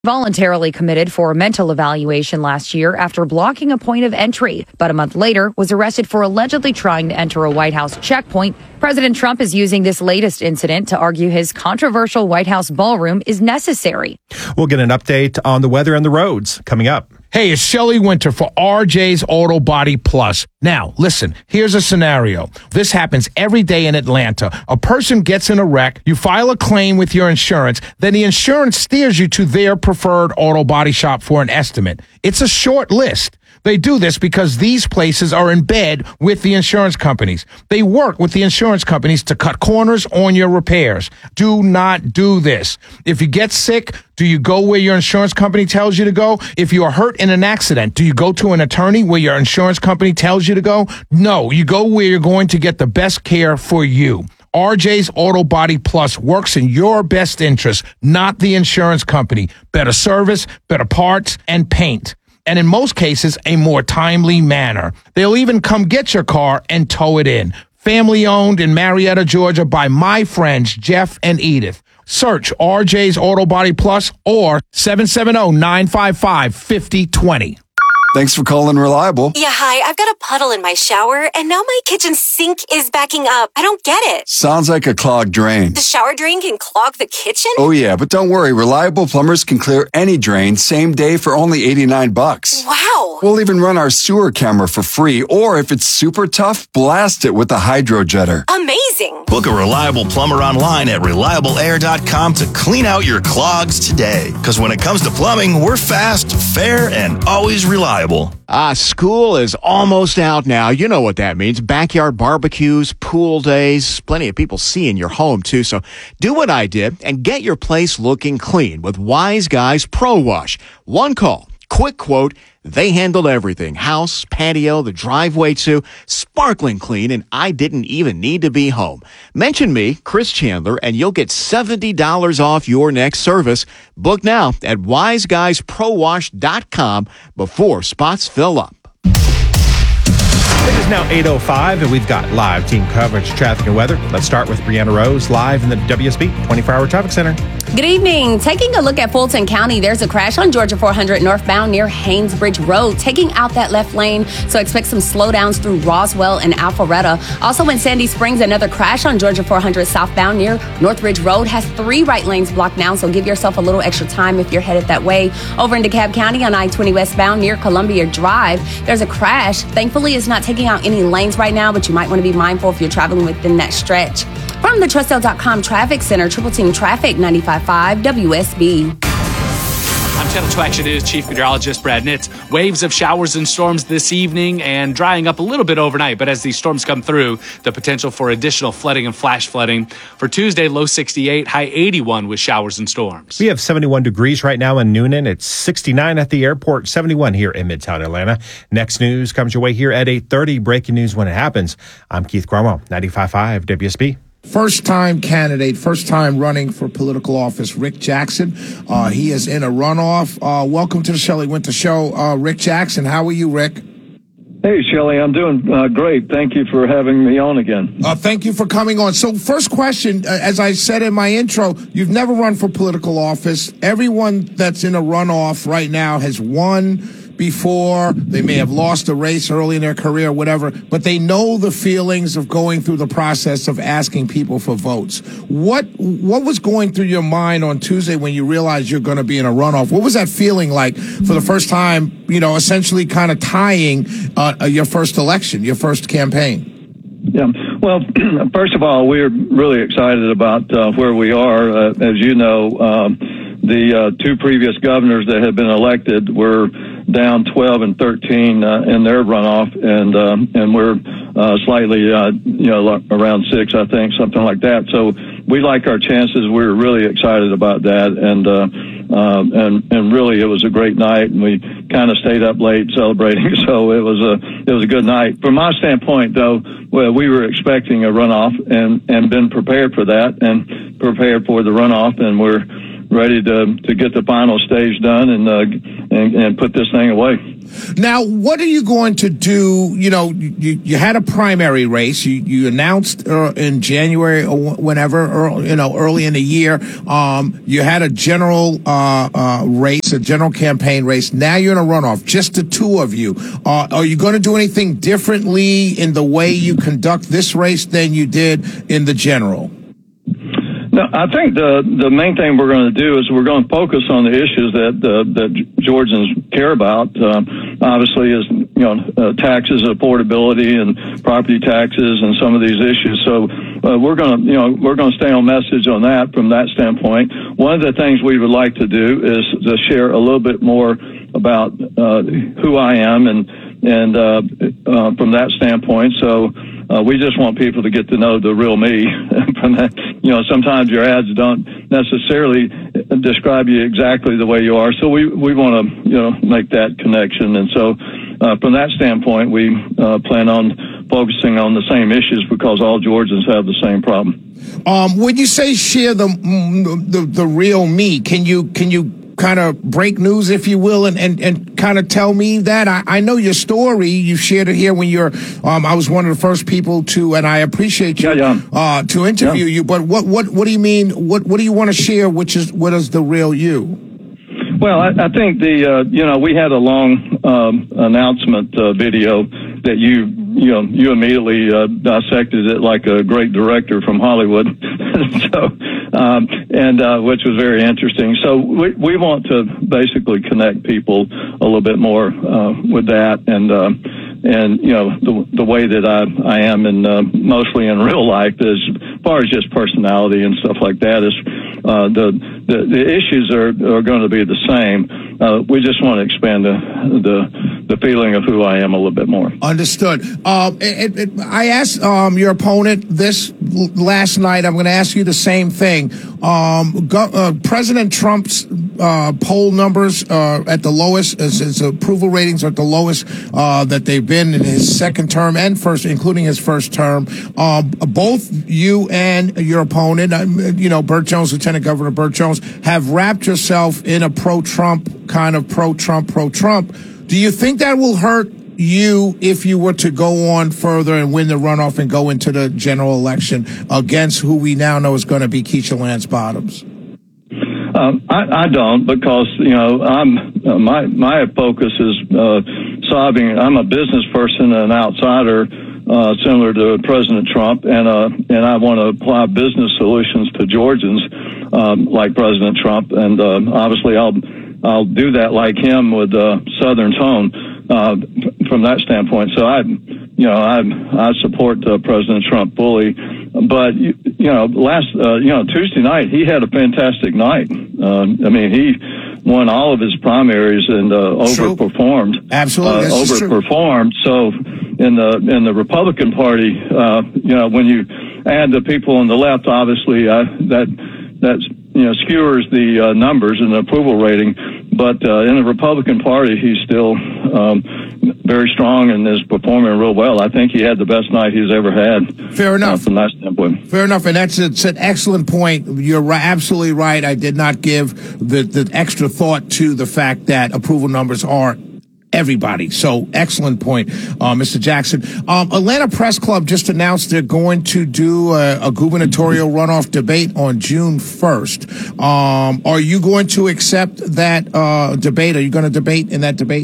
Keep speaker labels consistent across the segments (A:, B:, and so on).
A: Voluntarily committed for a mental evaluation last year after blocking a point of entry, but a month later was arrested for allegedly trying to enter a White House checkpoint. President Trump is using this latest incident to argue his controversial White House ballroom is necessary.
B: We'll get an update on the weather and the roads coming up.
C: Hey, it's Shelley Winter for RJ's Auto Body Plus. Now, listen, here's a scenario. This happens every day in Atlanta. A person gets in a wreck, you file a claim with your insurance, then the insurance steers you to their preferred auto body shop for an estimate. It's a short list. They do this because these places are in bed with the insurance companies. They work with the insurance companies to cut corners on your repairs. Do not do this. If you get sick, do you go where your insurance company tells you to go? If you are hurt in an accident, do you go to an attorney where your insurance company tells you to go? No, you go where you're going to get the best care for you. RJ's Auto Body Plus works in your best interest, not the insurance company. Better service, better parts, and paint. And in most cases, a more timely manner. They'll even come get your car and tow it in. Family owned in Marietta, Georgia by my friends Jeff and Edith. Search RJ's Auto Body Plus or 770-955-5020.
D: Thanks for calling Reliable.
E: Yeah, hi. I've got a puddle in my shower, and now my kitchen sink is backing up. I don't get it.
D: Sounds like a clogged drain.
E: The shower drain can clog the kitchen?
D: Oh, yeah, but don't worry. Reliable plumbers can clear any drain same day for only $89.
E: Wow.
D: We'll even run our sewer camera for free, or if it's super tough, blast it with a hydro jetter.
E: Amazing.
F: Book a Reliable plumber online at reliableair.com to clean out your clogs today. Because when it comes to plumbing, we're fast, fair, and always reliable.
G: School is almost out now. You know what that means. Backyard barbecues, pool days, plenty of people seeing your home too. So do what I did and get your place looking clean with Wise Guys Pro Wash. One call, quick quote. They handled everything. House, patio, the driveway too. Sparkling clean, and I didn't even need to be home. Mention me, Chris Chandler, and you'll get $70 off your next service. Book now at wiseguysprowash.com before spots fill up.
B: It is now 8:05, and we've got live team coverage, traffic, and weather. Let's start with Brianna Rose, live in the WSB 24-hour traffic center.
H: Good evening. Taking a look at Fulton County, there's a crash on Georgia 400 northbound near Haynesbridge Road, taking out that left lane, so expect some slowdowns through Roswell and Alpharetta. Also in Sandy Springs, another crash on Georgia 400 southbound near Northridge Road has 3 right lanes blocked now, so give yourself a little extra time if you're headed that way. Over in DeKalb County on I-20 westbound near Columbia Drive, there's a crash. Thankfully, it's not taking out any lanes right now, but you might want to be mindful if you're traveling within that stretch. From the TrustL.com Traffic Center, Triple Team Traffic, 95.5 WSB.
I: I'm Channel 2 Action News Chief Meteorologist Brad Nitz. Waves of showers and storms this evening and drying up a little bit overnight. But as these storms come through, the potential for additional flooding and flash flooding. For Tuesday, low 68, high 81 with showers and storms.
B: We have 71 degrees right now in Noonan. It's 69 at the airport, 71 here in Midtown Atlanta. Next news comes your way here at 8:30. Breaking news when it happens. I'm Keith Cromwell, 95.5 WSB.
J: First-time candidate, first-time running for political office, Rick Jackson. He is in a runoff. Welcome to the Shelley Winter Show. Rick Jackson, how are you, Rick?
K: Hey, Shelley, I'm doing great. Thank you for having me on again.
J: Thank you for coming on. So first question, as I said in my intro, you've never run for political office. Everyone that's in a runoff right now has won before. They may have lost a race early in their career, whatever, but they know the feelings of going through the process of asking people for votes. What was going through your mind on Tuesday when you realized you're going to be in a runoff? What was that feeling like for the first time, essentially kind of tying your first election, your first campaign?
K: Yeah. Well, first of all, we're really excited about where we are. As you know, the 2 previous governors that had been elected were down 12 and 13 in their runoff, and we're slightly around 6, I think, something like that. So we like our chances. We're really excited about that, and really it was a great night, and we kind of stayed up late celebrating. So it was a good night. From my standpoint, though, we were expecting a runoff and been prepared for that and prepared for the runoff, and we're ready to get the final stage done and put this thing away.
J: Now, what are you going to do? You know, you had a primary race. You announced in January or whenever, or, you know, early in the year. You had a general race, a general campaign race. Now you're in a runoff, just the two of you. Are you going to do anything differently in the way you conduct this race than you did in the general?
K: No, I think the main thing we're going to do is we're going to focus on the issues that Georgians care about. Obviously, is taxes, affordability, and property taxes, and some of these issues. So we're going to stay on message on that from that standpoint. One of the things we would like to do is to share a little bit more about who I am and from that standpoint. So we just want people to get to know the real me. From that, sometimes your ads don't necessarily describe you exactly the way you are. So we want to make that connection. And so from that standpoint, we plan on focusing on the same issues because all Georgians have the same problem.
J: When you say share the real me, can you kind of break news, if you will, and kind of tell me that? I know your story. You shared it here when you're, I was one of the first people to, and I appreciate you, to interview you. But what do you mean? What do you want to share? What is the real you?
K: Well, I think we had a long announcement video that you immediately dissected it like a great director from Hollywood. Which was very interesting. So we want to basically connect people a little bit more with that, and the way that I am, and mostly in real life, as far as just personality and stuff like that, is the issues are going to be the same. We just want to expand the feeling of who I am a little bit more.
J: Understood. I asked your opponent this last night. I'm going to ask you the same thing. President Trump's poll numbers at the lowest, his approval ratings are at the lowest that they've been in his second term and first, including his first term. Both you and your opponent, Burt Jones, Lieutenant Governor Burt Jones, have wrapped yourself in a pro-Trump kind of pro-Trump. Do you think that will hurt you if you were to go on further and win the runoff and go into the general election against who we now know is going to be Keisha Lance Bottoms?
K: I don't, because my focus is solving. I'm a business person and an outsider, similar to President Trump, and I want to apply business solutions to Georgians like President Trump, and obviously I'll do that like him with Southern tone from that standpoint. So I support President Trump fully, but Tuesday night he had a fantastic night. He won all of his primaries and overperformed.
J: Absolutely,
K: overperformed. So in the Republican Party, when you add the people on the left, obviously that's skewers the numbers and the approval rating. But in the Republican Party, he's still very strong and is performing real well. I think he had the best night he's ever had.
J: Fair enough.
K: From that standpoint.
J: Fair enough, and it's an excellent point. You're absolutely right. I did not give the extra thought to the fact that approval numbers are everybody. So excellent point, Mr. Jackson. Atlanta Press Club just announced they're going to do a gubernatorial runoff debate on June 1st. Are you going to accept that debate? Are you going to debate in that debate?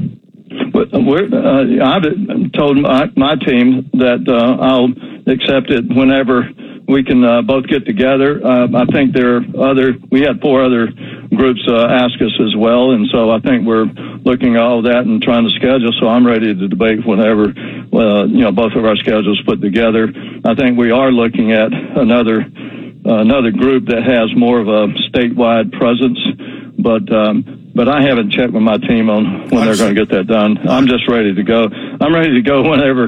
K: I've told my team that I'll accept it whenever we can both get together. I think we had 4 other groups ask us as well, and so I think we're looking at all of that and trying to schedule. So I'm ready to debate whenever both of our schedules put together. I think we are looking at another group that has more of a statewide presence, but I haven't checked with my team on when they're going to get that done. I'm just ready to go. I'm ready to go whenever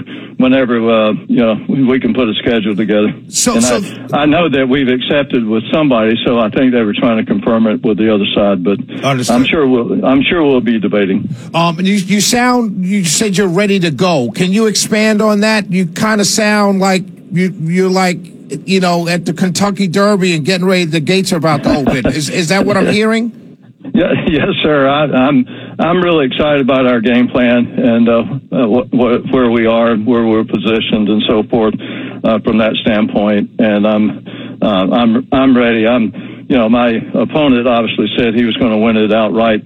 K: we can put a schedule together. I know that we've accepted with somebody, so I think they were trying to confirm it with the other side. But I'm sure we'll be debating.
J: You said you're ready to go. Can you expand on that? You kind of sound like you're like at the Kentucky Derby and getting ready. The gates are about to open. Is that what I'm hearing?
K: Yeah, yes, sir. I'm really excited about our game plan and where we are, where we're positioned, and so forth from that standpoint. And I'm ready. My opponent obviously said he was going to win it outright